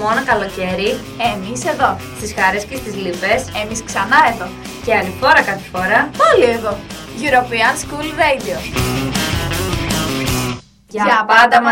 χειμώνα, καλοκαίρι. Εμείς εδώ. Στις χαρές και στις λύπες. Εμείς ξανά εδώ. Και άλλη φορά κάθε φορά. Πάλι εδώ. European School Radio. Για πάντα μαζί.